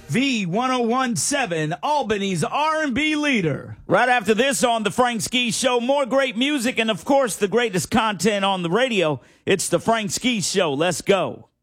V1017, Albany's R&B leader. Right after this on The Frank Ski Show, more great music and, of course, the greatest content on the radio. It's The Frank Ski Show. Let's go.